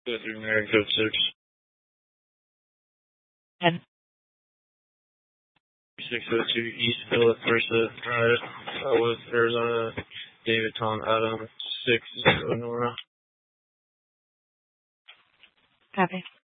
Go through American Code 6. 10. 602 East Philip Versa Drive, West Arizona, David Tom Adam, 6 Nora. Copy.